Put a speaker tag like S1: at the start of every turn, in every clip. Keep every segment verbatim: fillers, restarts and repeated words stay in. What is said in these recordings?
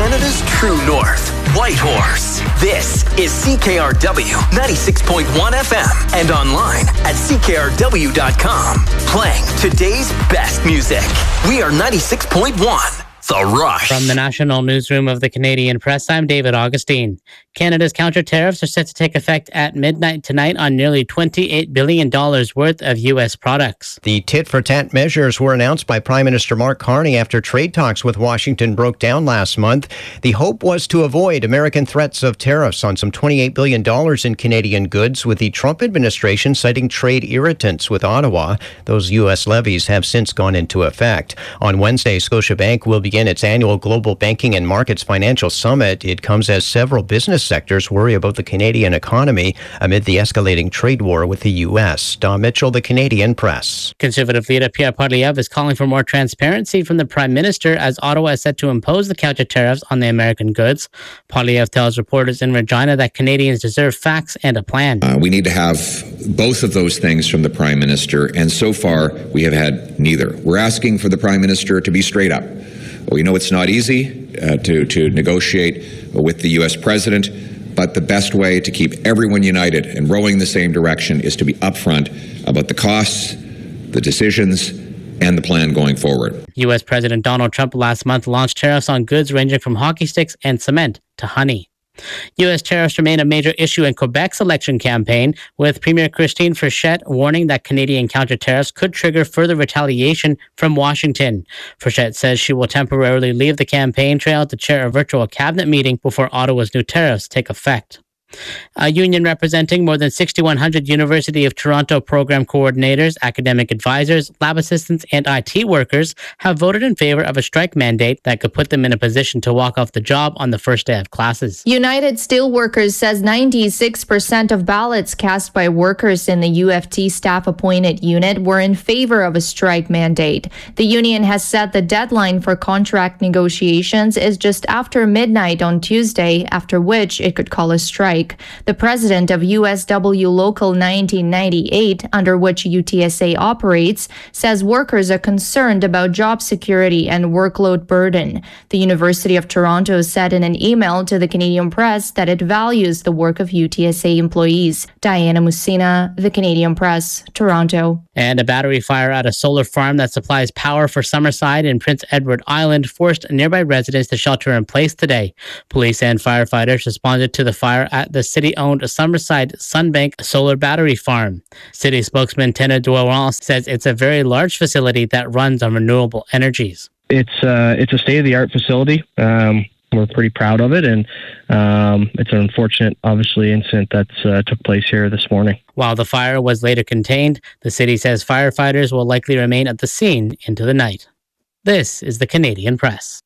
S1: Canada's true north, Whitehorse. This is C K R W ninety-six point one F M and online at C K R W dot com. Playing today's best music. We are ninety-six point one. The Rush.
S2: From the National Newsroom of the Canadian Press, I'm David Augustine. Canada's counter-tariffs are set to take effect at midnight tonight on nearly twenty-eight billion dollars worth of U S products.
S3: The tit-for-tat measures were announced by Prime Minister Mark Carney after trade talks with Washington broke down last month. The hope was to avoid American threats of tariffs on some twenty-eight billion dollars in Canadian goods, with the Trump administration citing trade irritants with Ottawa. Those U S levies have since gone into effect. On Wednesday, Scotiabank will begin its annual Global Banking and Markets Financial Summit. It comes as several business sectors worry about the Canadian economy amid the escalating trade war with the U S. Don Mitchell, the Canadian Press.
S2: Conservative leader Pierre Poilievre is calling for more transparency from the Prime Minister as Ottawa is set to impose the counter tariffs on the American goods. Poilievre tells reporters in Regina that Canadians deserve facts and a plan.
S4: Uh, we need to have both of those things from the Prime Minister, and so far we have had neither. We're asking for the Prime Minister to be straight up. We know it's not easy uh, to, to negotiate with the U S president, but the best way to keep everyone united and rowing the same direction is to be upfront about the costs, the decisions, and the plan going forward.
S2: U S President Donald Trump last month launched tariffs on goods ranging from hockey sticks and cement to honey. U S tariffs remain a major issue in Quebec's election campaign, with Premier Christine Frechette warning that Canadian counter-tariffs could trigger further retaliation from Washington. Frechette says she will temporarily leave the campaign trail to chair a virtual cabinet meeting before Ottawa's new tariffs take effect. A union representing more than six thousand one hundred University of Toronto program coordinators, academic advisors, lab assistants, and I T workers have voted in favor of a strike mandate that could put them in a position to walk off the job on the first day of classes.
S5: United Steelworkers says ninety-six percent of ballots cast by workers in the U F T staff-appointed unit were in favor of a strike mandate. The union has said the deadline for contract negotiations is just after midnight on Tuesday, after which it could call a strike. The president of U S W Local nineteen ninety-eight, under which U T S A operates, says workers are concerned about job security and workload burden. The University of Toronto said in an email to the Canadian Press that it values the work of U T S A employees. Diana Musina, the Canadian Press, Toronto.
S2: And a battery fire at a solar farm that supplies power for Summerside in Prince Edward Island forced nearby residents to shelter in place today. Police and firefighters responded to the fire at the city-owned Summerside Sunbank solar battery farm. City spokesman Tanner Drouin says it's a very large facility that runs on renewable energies.
S6: It's uh, it's a state-of-the-art facility. Um, we're pretty proud of it, and um, it's an unfortunate, obviously, incident that uh, took place here this morning.
S2: While the fire was later contained, the city says firefighters will likely remain at the scene into the night. This is the Canadian Press.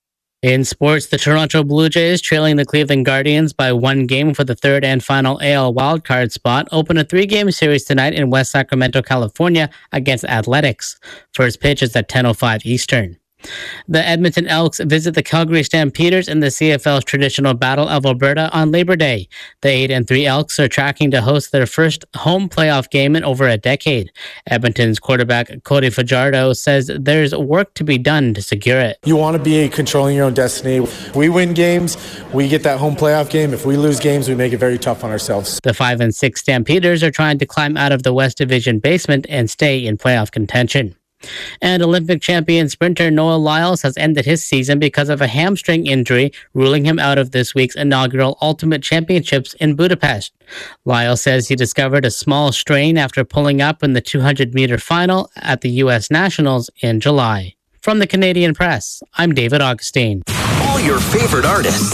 S2: In sports, the Toronto Blue Jays, trailing the Cleveland Guardians by one game for the third and final A L wildcard spot, open a three-game series tonight in West Sacramento, California against Athletics. First pitch is at ten oh five Eastern. The Edmonton Elks visit the Calgary Stampeders in the C F L's traditional Battle of Alberta on Labor Day. The eight and three Elks are tracking to host their first home playoff game in over a decade. Edmonton's quarterback Cody Fajardo says there's work to be done to secure it.
S7: You want to be controlling your own destiny. If we win games, we get that home playoff game. If we lose games, we make it very tough on ourselves.
S2: The five and six Stampeders are trying to climb out of the West Division basement and stay in playoff contention. And Olympic champion sprinter Noah Lyles has ended his season because of a hamstring injury, ruling him out of this week's inaugural Ultimate Championships in Budapest. Lyles says he discovered a small strain after pulling up in the two hundred meter final at the U S Nationals in July. From the Canadian Press, I'm David Augustine.
S1: All your favorite artists